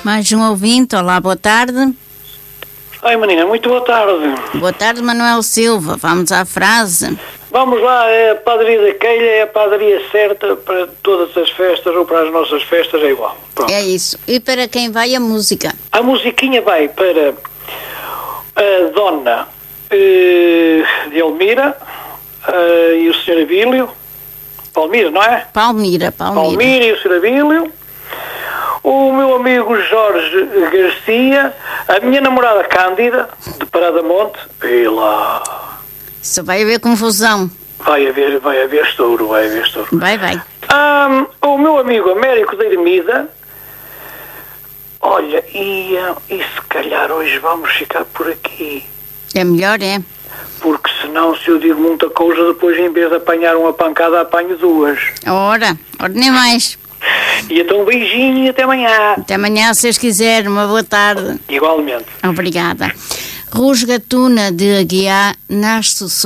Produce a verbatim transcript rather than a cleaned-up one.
Mais um ouvinte, olá, boa tarde. Ai, menina, muito boa tarde. Boa tarde, Manuel Silva. Vamos à frase. Vamos lá, é a padaria da Queilha, é a padaria certa para todas as festas ou para as nossas festas, é igual. Pronto. É isso. E para quem vai a música? A musiquinha vai para a dona eh, de Elmira eh, e o senhor Abílio. Palmira, não é? Palmira, Palmira. Palmira e o senhor Abílio. O meu amigo Jorge Garcia, a minha namorada Cândida, de Parada Monte, e lá... Só vai haver confusão. Vai haver, vai haver estouro, vai haver estouro. Vai, vai. Um, o meu amigo Américo da Ermida, olha, e, e se calhar hoje vamos ficar por aqui. É melhor, é? Porque senão, se eu digo muita coisa, depois em vez de apanhar uma pancada, apanho duas. Ora, ora nem mais. E então um beijinho e até amanhã. Até amanhã, se vocês quiserem. Uma boa tarde. Igualmente. Obrigada. Rusgatuna de Aguiar nasce